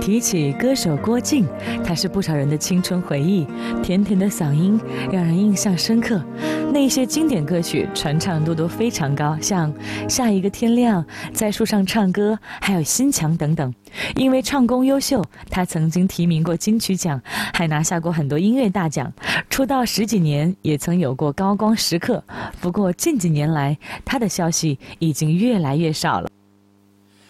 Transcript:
提起歌手郭靖，他是不少人的青春回忆，甜甜的嗓音让人印象深刻。那些经典歌曲传唱度都非常高，像《下一个天亮》、在树上唱歌，还有《心墙》等等。因为唱功优秀，他曾经提名过金曲奖，还拿下过很多音乐大奖。出道10几年，也曾有过高光时刻。不过近几年来，他的消息已经越来越少了。